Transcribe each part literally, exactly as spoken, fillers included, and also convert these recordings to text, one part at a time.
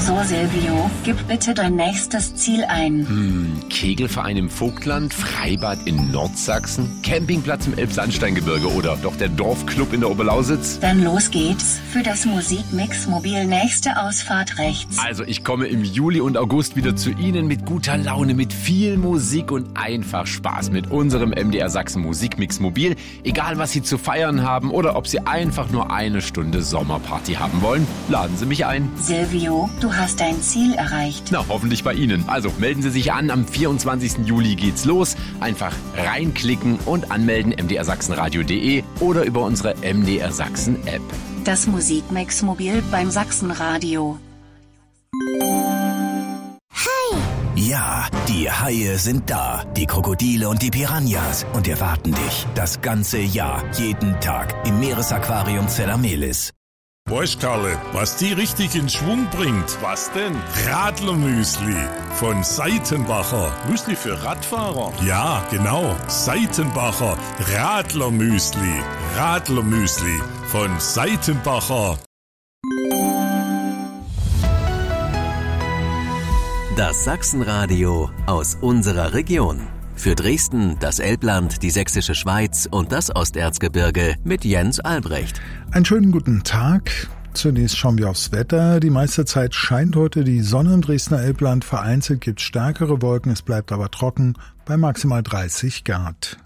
So, Silvio, gib bitte dein nächstes Ziel ein. Hm, Kegelverein im Vogtland, Freibad in Nordsachsen, Campingplatz im Elbsandsteingebirge oder doch der Dorfclub in der Oberlausitz? Dann los geht's. Für das Musikmix-Mobil nächste Ausfahrt rechts. Also ich komme im Juli und August wieder zu Ihnen mit guter Laune, mit viel Musik und einfach Spaß mit unserem M D R Sachsen Musikmix-Mobil. Egal, was Sie zu feiern haben oder ob Sie einfach nur eine Stunde Sommerparty haben wollen, laden Sie mich ein. Silvio, du hast dein Ziel erreicht. Na, hoffentlich bei Ihnen. Also melden Sie sich an, am vierundzwanzigsten Juli geht's los. Einfach reinklicken und anmelden m d r sachsenradio punkt de oder über unsere M D R Sachsen App. Das Musikmix-Mobil beim Sachsenradio. Ja, die Haie sind da, die Krokodile und die Piranhas und erwarten dich das ganze Jahr, jeden Tag im Meeresaquarium Zelamelis. Weißt, Karle, was die richtig in Schwung bringt? Was denn? Radlermüsli von Seitenbacher. Müsli für Radfahrer? Ja, genau. Seitenbacher Radlermüsli. Radlermüsli von Seitenbacher. Das Sachsenradio aus unserer Region. Für Dresden, das Elbland, die Sächsische Schweiz und das Osterzgebirge mit Jens Albrecht. Einen schönen guten Tag. Zunächst schauen wir aufs Wetter. Die meiste Zeit scheint heute die Sonne im Dresdner Elbland. Vereinzelt gibt es stärkere Wolken, es bleibt aber trocken bei maximal dreißig Grad.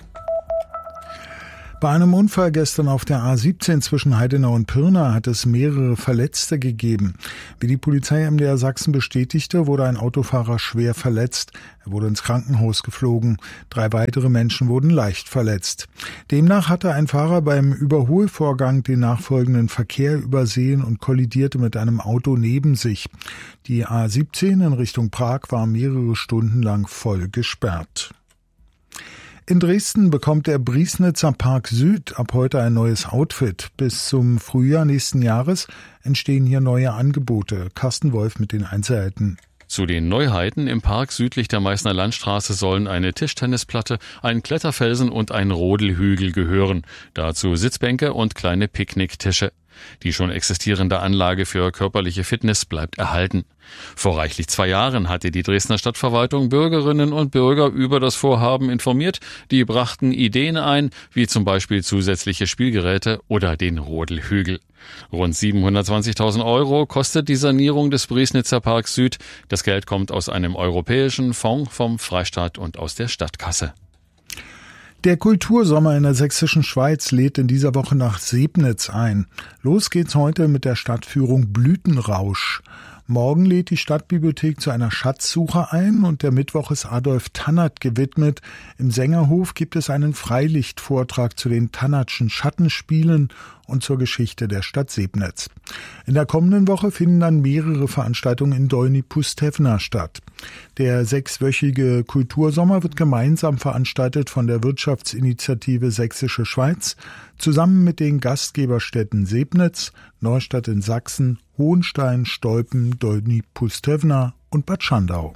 Bei einem Unfall gestern auf der A siebzehn zwischen Heidenau und Pirna hat es mehrere Verletzte gegeben. Wie die Polizei M D R Sachsen bestätigte, wurde ein Autofahrer schwer verletzt. Er wurde ins Krankenhaus geflogen. Drei weitere Menschen wurden leicht verletzt. Demnach hatte ein Fahrer beim Überholvorgang den nachfolgenden Verkehr übersehen und kollidierte mit einem Auto neben sich. Die A siebzehn in Richtung Prag war mehrere Stunden lang voll gesperrt. In Dresden bekommt der Briesnitzer Park Süd ab heute ein neues Outfit. Bis zum Frühjahr nächsten Jahres entstehen hier neue Angebote. Carsten Wolf mit den Einzelheiten. Zu den Neuheiten im Park südlich der Meißner Landstraße sollen eine Tischtennisplatte, ein Kletterfelsen und ein Rodelhügel gehören. Dazu Sitzbänke und kleine Picknicktische. Die schon existierende Anlage für körperliche Fitness bleibt erhalten. Vor reichlich zwei Jahren hatte die Dresdner Stadtverwaltung Bürgerinnen und Bürger über das Vorhaben informiert. Die brachten Ideen ein, wie zum Beispiel zusätzliche Spielgeräte oder den Rodelhügel. Rund siebenhundertzwanzigtausend Euro kostet die Sanierung des Briesnitzer Parks Süd. Das Geld kommt aus einem europäischen Fonds vom Freistaat und aus der Stadtkasse. Der Kultursommer in der Sächsischen Schweiz lädt in dieser Woche nach Sebnitz ein. Los geht's heute mit der Stadtführung Blütenrausch. Morgen lädt die Stadtbibliothek zu einer Schatzsuche ein und der Mittwoch ist Adolf Tannert gewidmet. Im Sängerhof gibt es einen Freilichtvortrag zu den Tannertschen Schattenspielen und zur Geschichte der Stadt Sebnitz. In der kommenden Woche finden dann mehrere Veranstaltungen in Dolny-Pustewna statt. Der sechswöchige Kultursommer wird gemeinsam veranstaltet von der Wirtschaftsinitiative Sächsische Schweiz zusammen mit den Gastgeberstädten Sebnitz, Neustadt in Sachsen, Hohenstein, Stolpen, Dolny-Pustewna und Bad Schandau.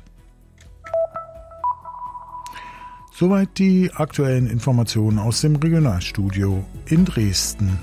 Soweit die aktuellen Informationen aus dem Regionalstudio in Dresden.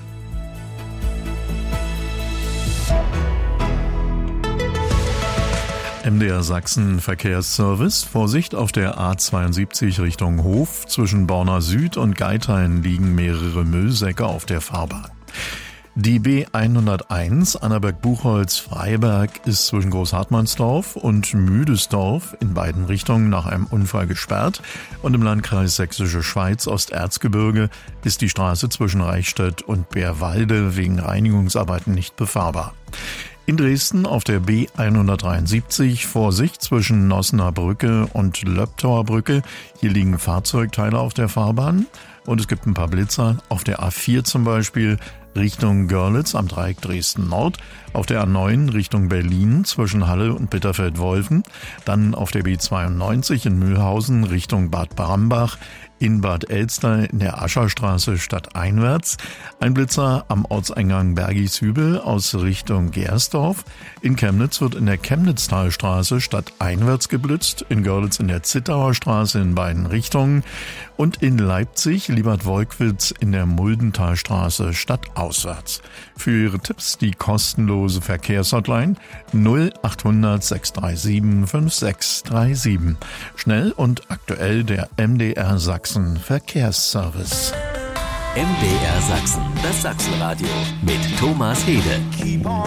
M D R Sachsen Verkehrsservice. Vorsicht auf der A zweiundsiebzig Richtung Hof. Zwischen Borna Süd und Geithain liegen mehrere Müllsäcke auf der Fahrbahn. Die B hunderteins Annaberg-Buchholz-Freiberg ist zwischen Großhartmannsdorf und Müdesdorf in beiden Richtungen nach einem Unfall gesperrt. Und im Landkreis Sächsische Schweiz Osterzgebirge ist die Straße zwischen Reichstätt und Bärwalde wegen Reinigungsarbeiten nicht befahrbar. In Dresden auf der B hundertdreiundsiebzig Vorsicht zwischen Nossener Brücke und Löbtauer Brücke. Hier liegen Fahrzeugteile auf der Fahrbahn und es gibt ein paar Blitzer. Auf der A vier zum Beispiel Richtung Görlitz am Dreieck Dresden-Nord, auf der A neun Richtung Berlin zwischen Halle und Bitterfeld-Wolfen, dann auf der B zweiundneunzig in Mühlhausen Richtung Bad Barmbach, in Bad Elster in der Ascherstraße stadteinwärts. Ein Blitzer am Ortseingang Bergishübel aus Richtung Gersdorf. In Chemnitz wird in der Chemnitztalstraße stadteinwärts geblitzt, in Görlitz in der Zittauer Straße in beiden Richtungen und in Leipzig, Liebad-Wolkwitz in der Muldentalstraße stadtauswärts. Für Ihre Tipps die kostenlose Verkehrshotline null achthundert sechs drei sieben fünf sechs drei sieben. Schnell und aktuell der M D R Sachsen Verkehrsservice. M D R Sachsen, das Sachsenradio mit Thomas Hede.